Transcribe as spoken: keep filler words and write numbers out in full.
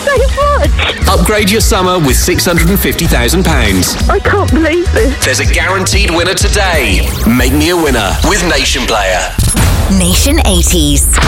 so much. Upgrade your summer with six hundred fifty thousand pounds. I can't believe this. There's a guaranteed winner today. Make me a winner with Nation Player. Nation eighties.